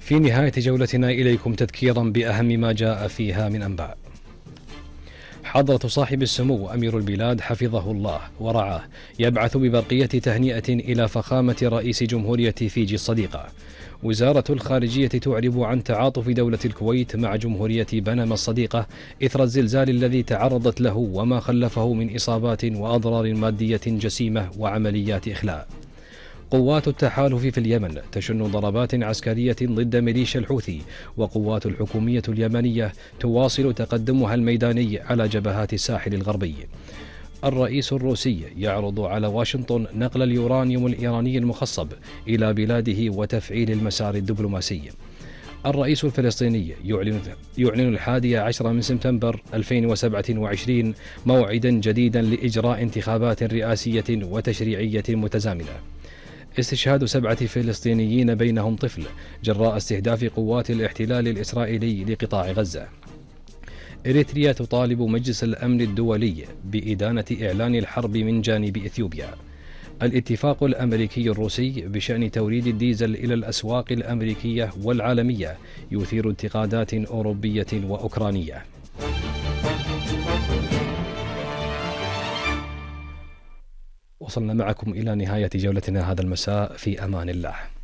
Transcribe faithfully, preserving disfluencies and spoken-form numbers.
في نهاية جولتنا إليكم تذكيرا بأهم ما جاء فيها من أنباء. حضرة صاحب السمو أمير البلاد حفظه الله ورعاه يبعث ببرقية تهنئة إلى فخامة رئيس جمهورية فيجي الصديقة. وزارة الخارجية تعرب عن تعاطف دولة الكويت مع جمهورية بنما الصديقة إثر الزلزال الذي تعرضت له وما خلفه من إصابات وأضرار مادية جسيمة وعمليات إخلاء. قوات التحالف في اليمن تشن ضربات عسكرية ضد ميليشيا الحوثي، وقوات الحكومية اليمنية تواصل تقدمها الميداني على جبهات الساحل الغربي. الرئيس الروسي يعرض على واشنطن نقل اليورانيوم الإيراني المخصب إلى بلاده وتفعيل المسار الدبلوماسي. الرئيس الفلسطيني يعلن يعلن الحادي عشر من سبتمبر ألفين وسبعة وعشرين موعدا جديدا لإجراء انتخابات رئاسية وتشريعية متزامنة. استشهاد سبعة فلسطينيين بينهم طفل جراء استهداف قوات الاحتلال الإسرائيلي لقطاع غزة. إريتريا تطالب مجلس الأمن الدولي بإدانة إعلان الحرب من جانب إثيوبيا. الاتفاق الأمريكي الروسي بشأن توريد الديزل إلى الأسواق الأمريكية والعالمية يثير انتقادات أوروبية وأوكرانية. وصلنا معكم إلى نهاية جولتنا هذا المساء، في أمان الله.